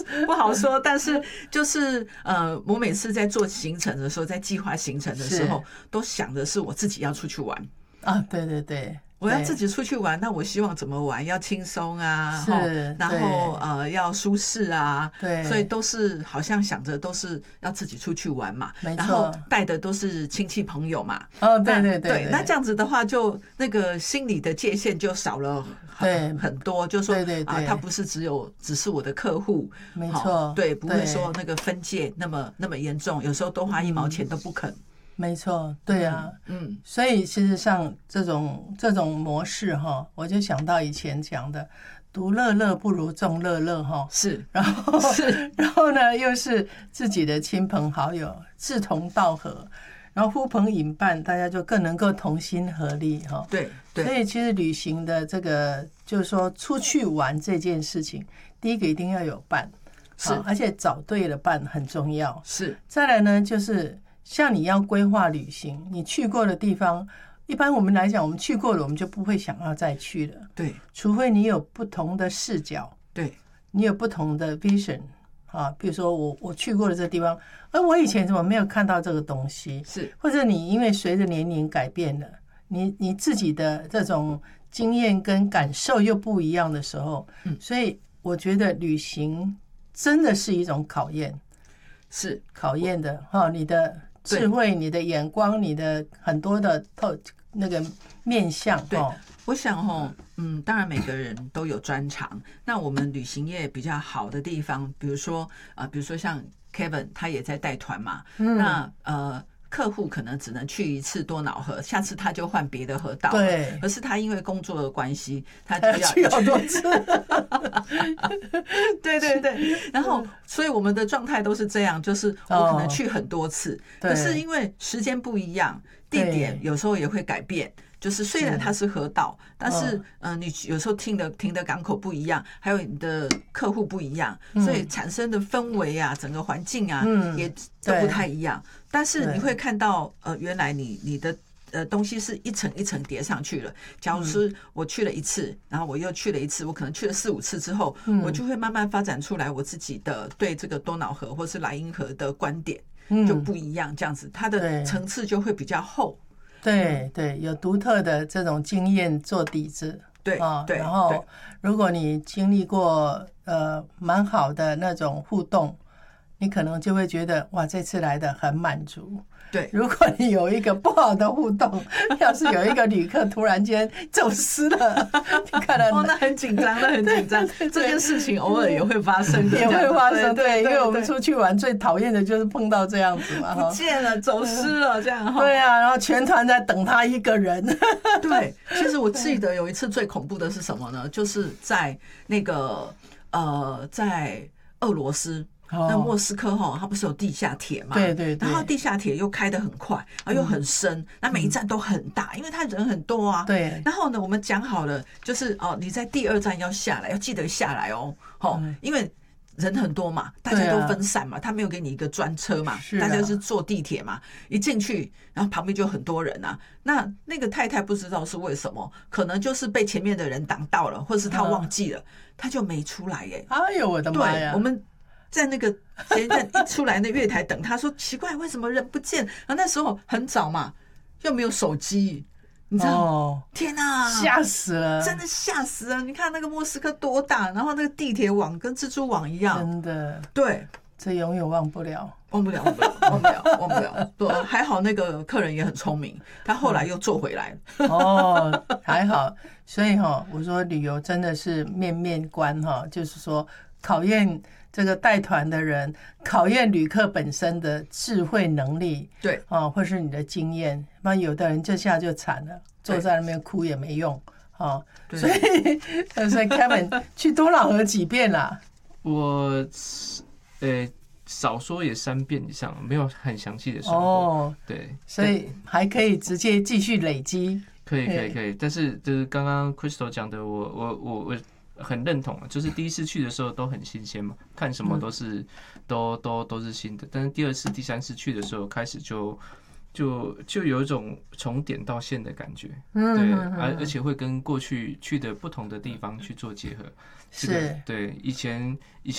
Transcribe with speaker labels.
Speaker 1: 不好说。但是就是我每次在做行程的时候，在计划行程的时候，都想的是我自己要出去玩
Speaker 2: 啊，对对对。
Speaker 1: 我要自己出去玩，那我希望怎么玩？要轻松啊，然后要舒适啊，
Speaker 2: 对，
Speaker 1: 所以都是好像想着都是要自己出去玩嘛，
Speaker 2: 没错，
Speaker 1: 然后带的都是亲戚朋友嘛。
Speaker 2: 哦，对对对，
Speaker 1: 那这样子的话，就那个心理的界限就少了很多，就说他不是只是我的客户，
Speaker 2: 没错，
Speaker 1: 对，不会说那个分界那么严重，有时候多花1毛钱都不肯。
Speaker 2: 没错，对啊，所以事实上这种模式哈，我就想到以前讲的独乐乐不如众乐乐哈，
Speaker 1: 是，
Speaker 2: 然后呢又是自己的亲朋好友志同道合，然后呼朋引伴，大家就更能够同心合力哈。
Speaker 1: 对，
Speaker 2: 所以其实旅行的这个就是说出去玩这件事情，第一个一定要有伴，
Speaker 1: 是，
Speaker 2: 而且找对了伴很重要。
Speaker 1: 是，
Speaker 2: 再来呢就是。像你要规划旅行，你去过的地方，一般我们来讲，我们去过了，我们就不会想要再去了。
Speaker 1: 对，
Speaker 2: 除非你有不同的视角，
Speaker 1: 对，
Speaker 2: 你有不同的 vision 啊，比如说我去过了这个地方，我以前怎么没有看到这个东西？
Speaker 1: 是，
Speaker 2: 或者你因为随着年龄改变了，你自己的这种经验跟感受又不一样的时候，所以我觉得旅行真的是一种考验，
Speaker 1: 是
Speaker 2: 考验的哈，你的。智慧，你的眼光，你的很多的那个面向。
Speaker 1: 对，我想当然每个人都有专长。那我们旅行业比较好的地方，比如说像 Kevin 他也在带团嘛，那客户可能只能去一次多瑙河，下次他就换别的河道。
Speaker 2: 对，
Speaker 1: 可是他因为工作的关系，他就要
Speaker 2: 去好多次。
Speaker 1: 对对对，然后所以我们的状态都是这样，就是我可能去很多次，可是因为时间不一样，地点有时候也会改变。就是虽然它是河道，但是你有时候停的港口不一样，还有你的客户不一样，所以产生的氛围啊，整个环境啊，也都不太一样。但是你会看到原来你的东西是一层一层叠上去了。假如是我去了一次，然后我又去了一次，我可能去了4、5次之后，我就会慢慢发展出来我自己的对这个多瑙河或是莱茵河的观点就不一样，这样子它的层次就会比较厚。
Speaker 2: 对对，有独特的这种经验做底子，
Speaker 1: 对啊，
Speaker 2: 然后如果你经历过蛮好的那种互动，你可能就会觉得哇，这次来的很满足。
Speaker 1: 对，
Speaker 2: 如果你有一个不好的互动，要是有一个旅客突然间走失了，你看到
Speaker 1: 那很紧张，那很紧张。这件事情偶尔也会发生，
Speaker 2: 也会发生。对，因为我们出去玩最讨厌的就是碰到这样子嘛，
Speaker 1: 不见了，走失了这样。
Speaker 2: 对啊，然后全团在等他一个人。
Speaker 1: 对，其实我记得有一次最恐怖的是什么呢？就是在那个在俄罗斯。那莫斯科它不是有地下铁嘛？
Speaker 2: 对对对。
Speaker 1: 然后地下铁又开得很快，然后又很深，那每一站都很大，因为它人很多啊。
Speaker 2: 对。
Speaker 1: 然后呢，我们讲好了，就是你在第2站要下来，要记得下来哦，因为人很多嘛，大家都分散嘛，他没有给你一个专车嘛，大家是坐地铁嘛，一进去，然后旁边就很多人啊。那个太太不知道是为什么，可能就是被前面的人挡到了，或是她忘记了，她就没出来耶。
Speaker 2: 哎呦我的妈呀！
Speaker 1: 对，我们在那个前一站一出来那月台等他，说奇怪为什么人不见？然后那时候很早嘛，又没有手机，你知道？天哪，
Speaker 2: 吓死了！
Speaker 1: 真的吓死了！你看那个莫斯科多大，然后那个地铁网跟蜘蛛网一样，
Speaker 2: 真的。
Speaker 1: 对，
Speaker 2: 这永远忘不了。
Speaker 1: 对，还好那个客人也很聪明，他后来又坐回来
Speaker 2: 了。还好。所以我说旅游真的是面面观就是说考验这个带团的人，考验旅客本身的智慧能力，
Speaker 1: 对
Speaker 2: 或是你的经验。不然有的人这下就惨了，坐在那边哭也没用所以 Kevin 去多瑙河几遍啦？
Speaker 3: 我少说也3遍以上，没有很详细的算过。对，
Speaker 2: 所以还可以直接继续累积。
Speaker 3: 可以，但是就是刚刚 Crystal 讲的，我很认同，就是第一次去的时候都很新鲜嘛，看什么都是都是新的。但是第2次、第3次去的时候，开始就有一种从点到线的感觉，对，而且会跟过去去的不同的地方去做结合。
Speaker 2: 是，
Speaker 3: 对，以前